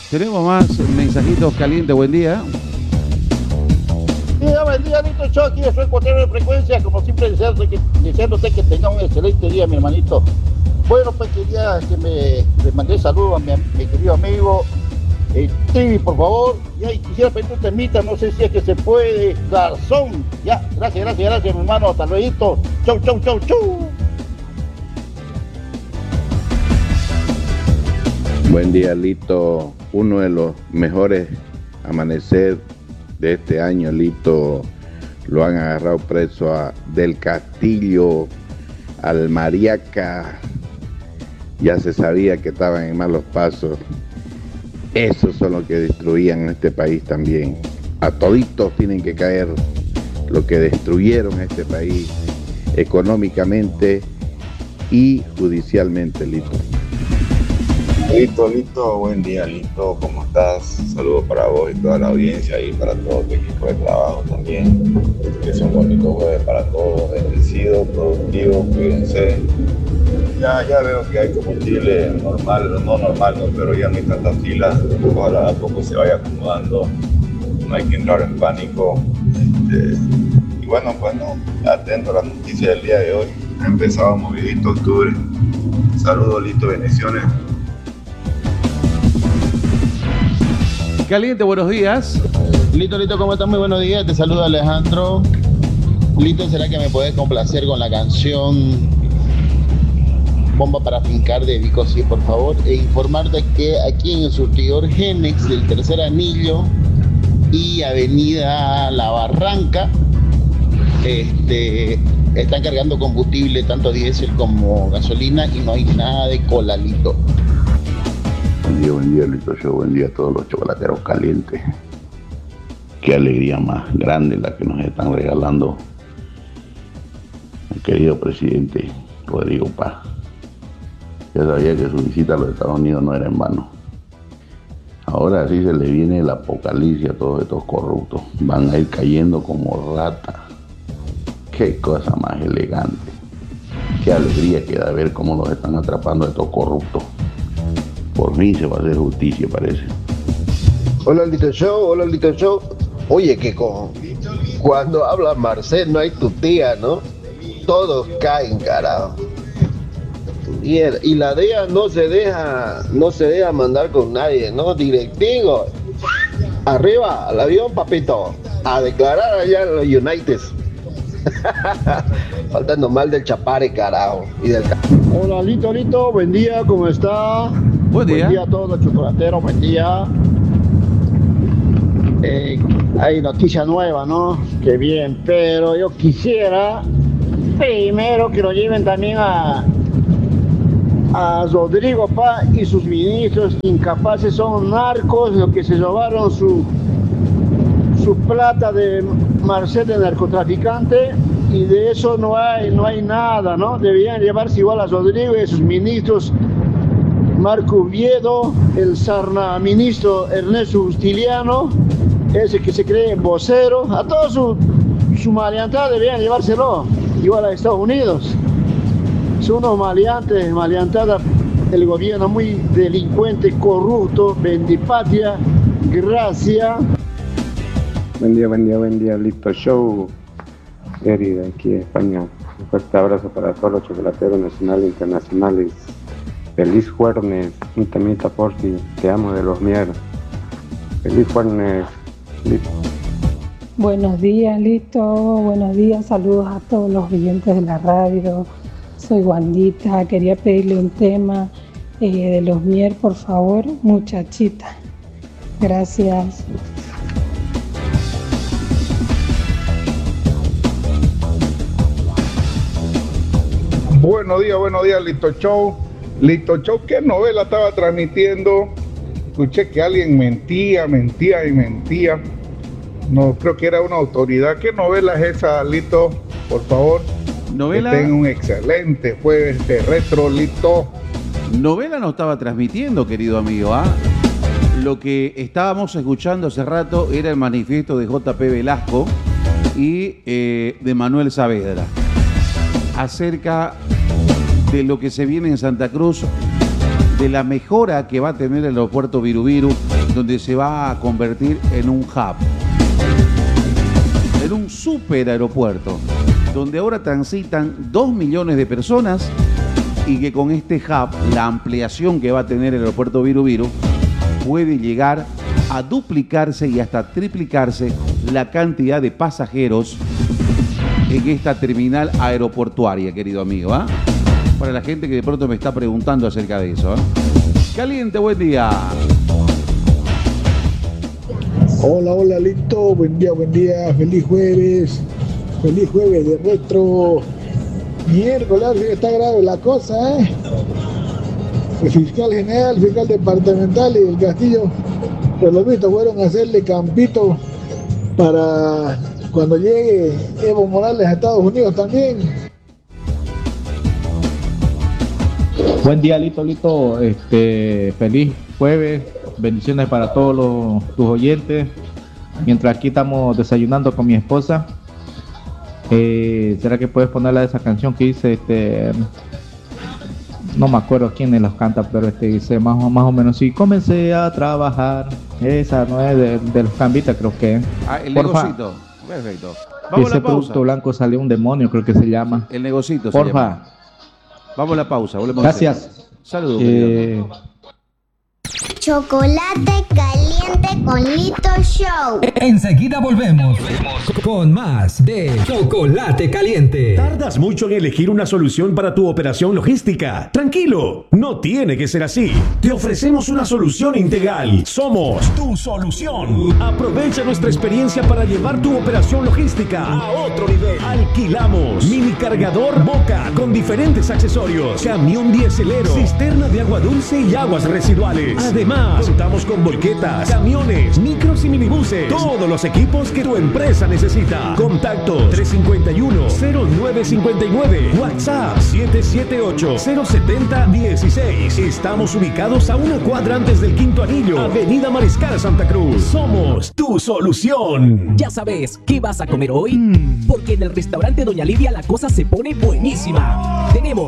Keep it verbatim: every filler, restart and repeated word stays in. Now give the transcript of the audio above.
Tenemos más mensajitos calientes. Buen día. Sí, buen día, Lito Show. Aquí soy cuatrero de frecuencia. Como siempre, deseándote que, deseándote que tenga un excelente día, mi hermanito. Bueno, pues quería que me le mandé saludos a mi, mi querido amigo eh, Trivi, por favor. Ya, y quisiera pedir un temita, no sé si es que se puede. Garzón. Ya, gracias, gracias, gracias, mi hermano. Hasta luego. Chau, chau, chau, chau. Buen día, Lito. Uno de los mejores amanecer de este año, Lito. Lo han agarrado preso a Del Castillo, al Mariaca. Ya se sabía que estaban en malos pasos. Esos son los que destruían este país también. A toditos tienen que caer los que destruyeron este país económicamente y judicialmente, Lito. Lito, Lito, buen día, Lito, ¿cómo estás? Saludos para vos y toda la audiencia y para todo tu equipo de trabajo también. Que sea un bonito jueves para todos, bendecido, productivo, cuídense. Ya, ya veo que hay combustible normal, no normal, no, pero ya no hay tantas filas. Ojalá a poco se vaya acomodando, no hay que entrar en pánico. Este, y bueno, bueno, atento a las noticias del día de hoy. Ha empezado movidito octubre. Saludos, Lito, bendiciones. Caliente, buenos días. Lito, Lito, ¿cómo estás? Muy buenos días. Te saluda Alejandro. Lito, ¿será que me puedes complacer con la canción Bomba para Fincar de Vico Sí, por favor? E informarte que aquí en el surtidor Genex del Tercer Anillo y Avenida La Barranca este, están cargando combustible, tanto diésel como gasolina, y no hay nada de cola, Lito. Buen día, buen día, Lito Show. Buen día a todos los chocolateros calientes. Qué alegría más grande la que nos están regalando el querido presidente Rodrigo Paz. Ya sabía que su visita a los Estados Unidos no era en vano. Ahora sí se le viene el apocalipsis a todos estos corruptos. Van a ir cayendo como rata. Qué cosa más elegante. Qué alegría que da ver cómo los están atrapando estos corruptos. Por fin se va a hacer justicia, parece. Hola, Lito Show, hola, Lito Show. Oye, que con... cuando habla Marcel no hay tu tía, ¿no? Todos caen, carajo. Y, el, y la D E A no se deja, no se deja mandar con nadie, ¿no? Directivo. Arriba, al avión, papito. A declarar allá en los United. Faltando mal del Chapare, carajo. Y del... Hola, Lito, Lito, buen día, ¿cómo está? Buen día. Buen día a todos los chocolateros, buen día. Eh, hay noticia nueva, ¿no? Qué bien, pero yo quisiera primero que lo lleven también a, a Rodrigo Paz y sus ministros incapaces, son narcos, los que se robaron su, su plata de Marcel de narcotraficante, y de eso no hay, no hay nada, ¿no? Deberían llevarse igual a Rodrigo y a sus ministros, Marco Viedo, el sarna ministro Ernesto Justiliano, ese que se cree vocero, a todos su, su maleantada deberían llevárselo, igual a Estados Unidos. Son unos maleantes, maleantada, el gobierno muy delincuente, corrupto, vendipatria, gracia. Buen día, buen día, buen día, Lito Show. Eri de aquí de España. Un fuerte abrazo para todos los chocolateros nacionales e internacionales. Feliz jueves, un temita por si te amo de los miedos. Feliz jueves, Lito. Buenos días, Lito. Buenos días, saludos a todos los oyentes de la radio. Soy Wandita, quería pedirle un tema eh, de los Mier, por favor, muchachita. Gracias. Buenos días, buenos días, Lito Show. Lito Show, ¿qué novela estaba transmitiendo? Escuché que alguien mentía, mentía y mentía. No, creo que era una autoridad. ¿Qué novela es esa, Lito? Por favor. Novela. Que tenga un excelente jueves de retro, Lito. Novela no estaba transmitiendo, querido amigo, ¿ah? Lo que estábamos escuchando hace rato era el manifiesto de J P Velasco y eh, de Manuel Saavedra acerca de lo que se viene en Santa Cruz de la mejora que va a tener el aeropuerto Viru Viru, donde se va a convertir en un hub, en un super aeropuerto, donde ahora transitan dos millones de personas y que con este hub, la ampliación que va a tener el aeropuerto Viru Viru, puede llegar a duplicarse y hasta triplicarse la cantidad de pasajeros en esta terminal aeroportuaria, querido amigo, ¿ah? ¿eh? Para la gente que de pronto me está preguntando acerca de eso, ¿eh? Caliente, buen día. Hola, hola, Lito, buen día, buen día, feliz jueves, feliz jueves de retro. Miércoles, está grave la cosa, ¿eh? El fiscal general, el fiscal departamental y el Castillo, por lo visto, fueron a hacerle campito para cuando llegue Evo Morales a Estados Unidos también. Buen día, Lito, Lito, este, feliz jueves, bendiciones para todos los, tus oyentes. Mientras aquí estamos desayunando con mi esposa, eh, ¿será que puedes ponerla esa canción que dice, este, no me acuerdo quién los canta, pero este dice más o, más o menos, sí, comencé a trabajar, esa no es de, de los Cambitas, creo que. Ah, el Porfa. negocito, perfecto. Vamos a Ese la pausa. producto blanco salió un demonio, creo que se llama. El negocito se Porfa. llama. Vamos a la pausa, volvemos. Gracias. Saludos. Eh, Chocolate caliente con Lito Show. Enseguida volvemos con más de Chocolate Caliente. ¿Tardas mucho en elegir una solución para tu operación logística? Tranquilo, no tiene que ser así. Te ofrecemos una solución integral. Somos tu solución. Aprovecha nuestra experiencia para llevar tu operación logística a otro nivel. Alquilamos mini cargador Boca con diferentes accesorios, camión dieselero, cisterna de agua dulce y aguas residuales. Además, contamos con volquetas, camiones, micros y minibuses. Todos los equipos que tu empresa necesita. Contacto tres cinco uno, cero nueve cinco nueve. WhatsApp siete siete ocho, cero siete cero uno seis. Estamos ubicados a una cuadra antes del Quinto Anillo, Avenida Mariscal Santa Cruz. Somos tu solución. Ya sabes, ¿qué vas a comer hoy? Porque en el restaurante Doña Lidia la cosa se pone buenísima. Tenemos